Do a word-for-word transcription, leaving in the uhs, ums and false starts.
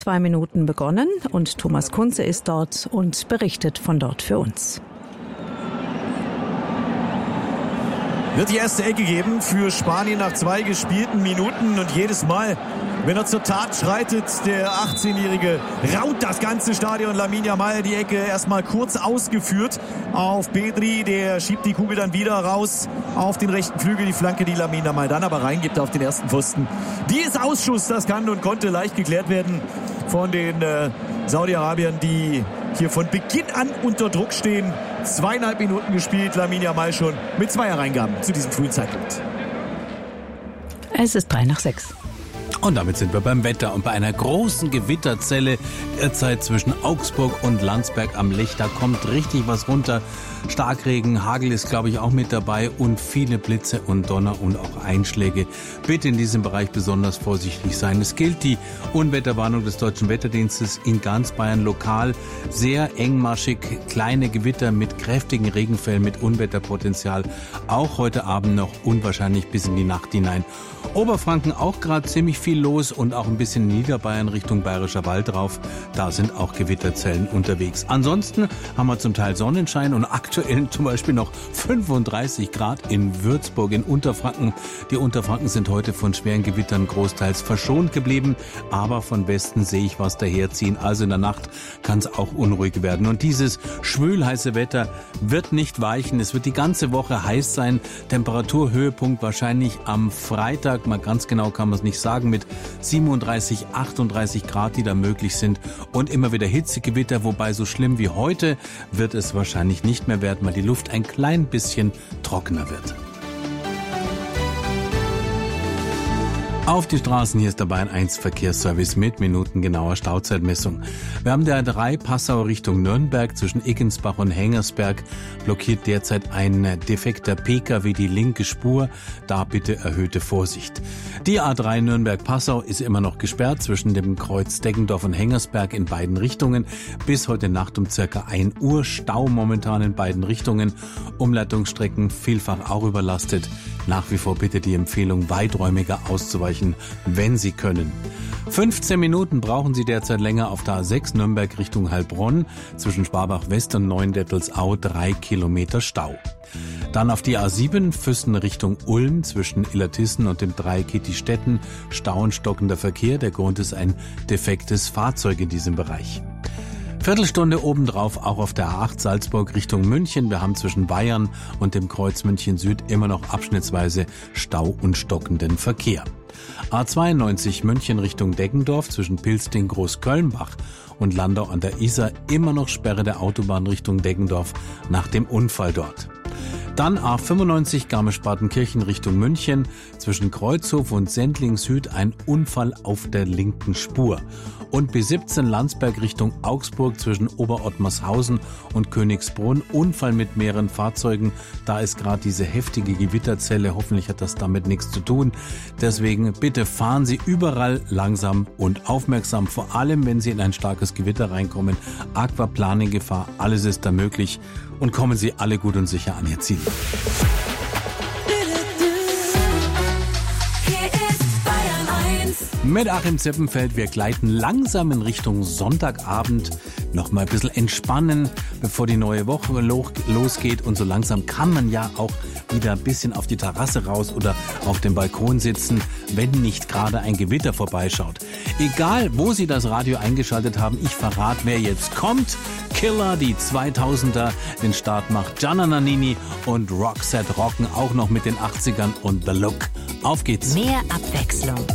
Zwei Minuten begonnen und Thomas Kunze ist dort und berichtet von dort für uns. Wird die erste Ecke geben für Spanien nach zwei gespielten Minuten und jedes Mal, wenn er zur Tat schreitet, der achtzehnjährige, raunt das ganze Stadion. Lamine Yamal die Ecke erstmal kurz ausgeführt auf Pedri, der schiebt die Kugel dann wieder raus auf den rechten Flügel, die Flanke, die Lamine Yamal dann aber reingibt auf den ersten Pfosten. Die ist Ausschuss, das kann und konnte leicht geklärt werden von den äh, Saudi-Arabiern, die hier von Beginn an unter Druck stehen. Zweieinhalb Minuten gespielt, Lamine Yamal schon mit Zweierreingaben zu diesem frühen Zeitpunkt. Es ist drei nach sechs. Und damit sind wir beim Wetter und bei einer großen Gewitterzelle derzeit zwischen Augsburg und Landsberg am Lech. Da kommt richtig was runter. Starkregen, Hagel ist, glaube ich, auch mit dabei und viele Blitze und Donner und auch Einschläge. Bitte in diesem Bereich besonders vorsichtig sein. Es gilt die Unwetterwarnung des Deutschen Wetterdienstes in ganz Bayern lokal. Sehr engmaschig, kleine Gewitter mit kräftigen Regenfällen, mit Unwetterpotenzial. Auch heute Abend noch unwahrscheinlich bis in die Nacht hinein. Oberfranken auch gerade ziemlich viel los und auch ein bisschen in Niederbayern Richtung Bayerischer Wald drauf. Da sind auch Gewitterzellen unterwegs. Ansonsten haben wir zum Teil Sonnenschein und aktuell zum Beispiel noch fünfunddreißig Grad in Würzburg in Unterfranken. Die Unterfranken sind heute von schweren Gewittern großteils verschont geblieben, aber von Westen sehe ich was daherziehen. Also in der Nacht kann es auch unruhig werden. Und dieses schwülheiße Wetter wird nicht weichen. Es wird die ganze Woche heiß sein. Temperaturhöhepunkt wahrscheinlich am Freitag. Mal ganz genau kann man es nicht sagen, mit siebenunddreißig, achtunddreißig Grad, die da möglich sind und immer wieder Hitzegewitter, wobei so schlimm wie heute wird es wahrscheinlich nicht mehr werden, weil die Luft ein klein bisschen trockener wird. Auf die Straßen, hier ist der Bayern eins Verkehrsservice mit minutengenauer Stauzeitmessung. Wir haben der A drei Passau Richtung Nürnberg zwischen Iggensbach und Hengersberg blockiert derzeit ein defekter P K W die linke Spur. Da bitte erhöhte Vorsicht. Die A drei Nürnberg-Passau ist immer noch gesperrt zwischen dem Kreuz Deggendorf und Hengersberg in beiden Richtungen. Bis heute Nacht um circa ein Uhr Stau momentan in beiden Richtungen. Umleitungsstrecken vielfach auch überlastet. Nach wie vor bitte die Empfehlung, weiträumiger auszuweichen, wenn Sie können. fünfzehn Minuten brauchen Sie derzeit länger auf der A sechs Nürnberg Richtung Heilbronn. Zwischen Schwabach West und Neuendettelsau drei Kilometer Stau. Dann auf die A sieben Füssen Richtung Ulm zwischen Illertissen und dem Dreieck Kittistetten. Stau und stockender Verkehr. Der Grund ist ein defektes Fahrzeug in diesem Bereich. Viertelstunde obendrauf auch auf der A acht Salzburg Richtung München. Wir haben zwischen Bayern und dem Kreuz München Süd immer noch abschnittsweise Stau und stockenden Verkehr. A zweiundneunzig München Richtung Deggendorf zwischen Pilsting Großkölnbach und Landau an der Isar immer noch Sperre der Autobahn Richtung Deggendorf nach dem Unfall dort. Dann A fünfundneunzig Garmisch-Partenkirchen Richtung München. Zwischen Kreuzhof und Sendling Süd ein Unfall auf der linken Spur. Und B siebzehn Landsberg Richtung Augsburg zwischen Oberottmarshausen und Königsbrunn. Unfall mit mehreren Fahrzeugen. Da ist gerade diese heftige Gewitterzelle. Hoffentlich hat das damit nichts zu tun. Deswegen bitte fahren Sie überall langsam und aufmerksam. Vor allem, wenn Sie in ein starkes Gewitter reinkommen. Aquaplaning-Gefahr, alles ist da möglich. Und kommen Sie alle gut und sicher an Ihr Ziel. Mit Achim Zippenfeld, wir gleiten langsam in Richtung Sonntagabend. Noch mal ein bisschen entspannen, bevor die neue Woche losgeht. Und so langsam kann man ja auch wieder ein bisschen auf die Terrasse raus oder auf dem Balkon sitzen, wenn nicht gerade ein Gewitter vorbeischaut. Egal, wo Sie das Radio eingeschaltet haben, ich verrate, wer jetzt kommt. Killer, die zweitausender, den Start macht Gianna Nannini und Roxette rocken auch noch mit den achtzigern und The Look. Auf geht's. Mehr Abwechslung.